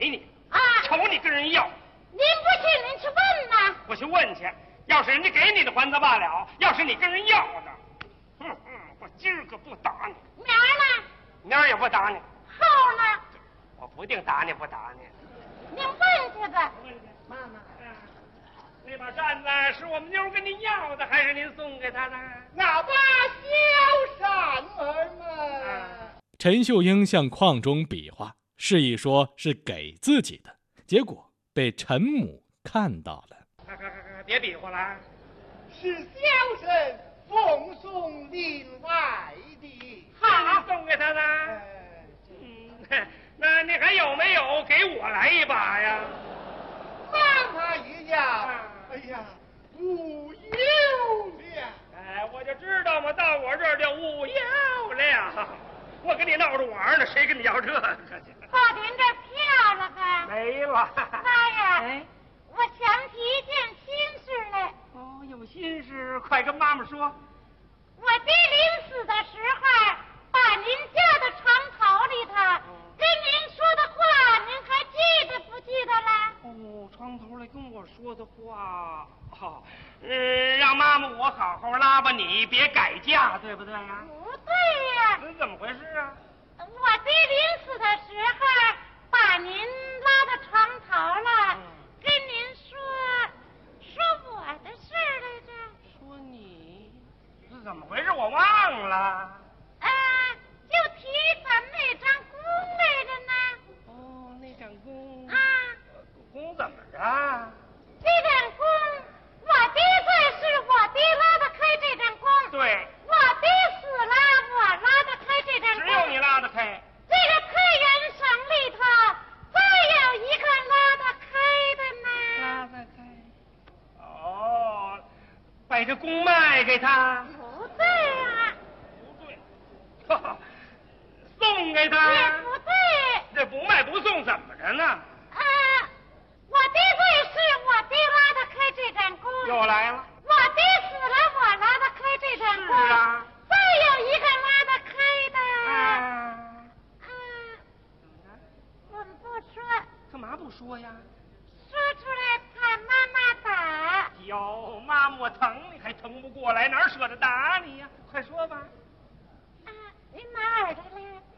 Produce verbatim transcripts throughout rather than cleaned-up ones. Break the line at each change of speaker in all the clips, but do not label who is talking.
给你
啊！
瞅你跟人要，
您不信您去问呐。
我去问去，要是人家给你的还则罢了，要是你跟人要的，哼哼，我今儿可不打你。
明儿呢？
明儿也不打你。
后呢？
我不定打你不打你。
您问去吧。
问去，妈妈。那把扇子是我们妞跟您要的，还是您送给她的？
那把小扇儿嘛。
陈秀英向邝中比划，示意说是给自己的，结果被陈母看到了。
快快快快，别比划了，
是小生奉送另外的。
好，送给她的。
哎、
嗯，那你还有没有给我来一把呀？
妈妈一样。哎呀，无有了！
哎，我就知道嘛，到我这儿就无有了。我跟你闹着玩呢，谁跟你要这个去？
爸，您这票了吧？
没了。
妈呀！
哎，
我想起一件心事来。
哦，有心事，快跟妈妈说。
我爹临死的时候，把您家的床头里头跟您说的话，您还记得不记得了？
哦，床头来跟我说的话，哦，嗯，让妈妈我好好拉吧你，别改嫁，对不对呀？
不对呀。
那怎么回事啊？
我爹临死的时候，把您拉到床头了，嗯、跟您说说我的事儿来着。
说你？是怎么回事？我忘了。
啊，就提咱们那张弓来着呢。
哦，那张弓。
啊。
弓怎么着？
这张弓，我爹在世，我爹拉得开这张弓。
对。
我爹死了，我拉得开这张弓。
只有你拉得开。
这个太原省里头，再有一个拉得开的呢。
拉得开。哦，把这弓卖给他。
不对啊。
不对。哈哈，送给他。
也不对。
这不卖不送怎么着呢？
啊，我爹在世，我爹拉得开这张弓。
又来了。
我爹死了，我拉得开这张弓。
是啊。
再有一个拉得开的。
啊。
啊。怎么着？我们不说。
干嘛不说呀？
说出来怕妈妈打。
哟，妈妈我疼你还疼不过来，哪舍得打你呀？快说吧。
啊，您拿耳朵来。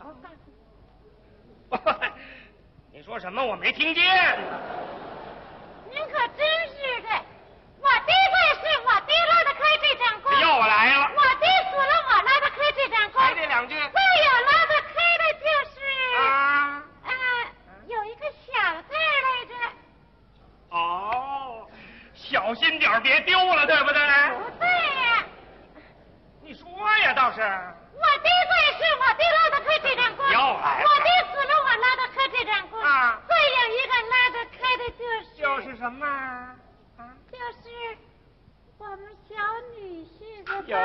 哦。你说什么？我没听见。
您可真是的，我爹在世，我爹拉得开这张弓。
又来了。
我爹死了，我拉得开这张弓。
还这两句。
再有拉得开的就是。
啊。
啊，有一个小字来着。
哦，小心点别丢了，对不对？
不对呀。
你说呀，倒是。
我爹在世，我爹拉得开这张弓。
又来了。
我爹死了，我拉得开这张弓。
啊。
再有一个拉得开的就是。
就是什么？啊。
就是我们小女婿的。
有。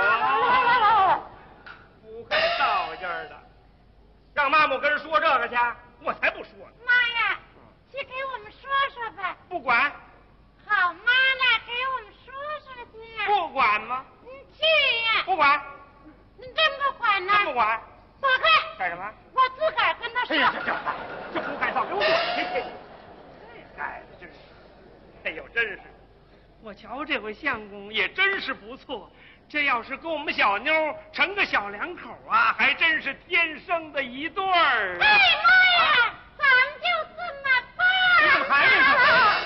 不会道劲儿的，让妈妈跟人说这个去，我才不说呢。
妈呀，去给我们说说吧。
不管。
好妈呢，给我们说说去。
不管吗？
你去呀。
不管。
你真不管呢？
真不管。
躲开。
干什么？
我自个儿跟他说。
哎呀，这这这不该造，给我滚去！这孩子真是，哎呦，真是，我瞧这回相公也真是不错。这要是跟我们小妞成个小两口啊，还真是天生的一对儿。
哎妈呀，啊、咱们就这么办。
你怎么还没说？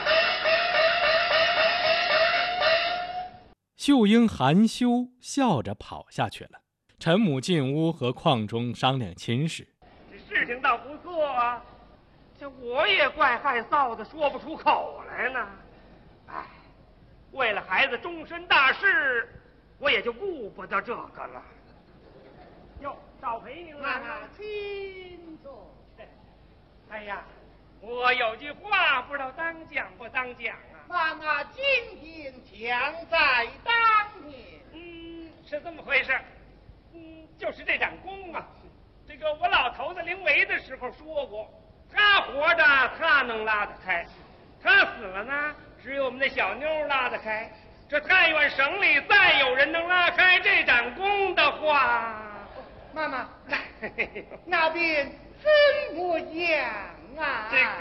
秀英含羞笑着跑下去了。陈母进屋和邝中商量亲事。
这事情倒不错啊，这我也怪害臊的，说不出口来呢。哎，为了孩子终身大事，我也就顾不得这个了。哟，少陪您了。
请坐。
哎呀，我有句话不知道当讲不当讲啊。
妈妈今天强在当年。
嗯，是这么回事。嗯，就是这盏弓啊，这个我老头子临危的时候说过，他活着他能拉得开，他死了呢，只有我们那小妞拉得开。这太原省里再有人能拉开这盏弓的话，
妈妈，那边怎么样啊？
这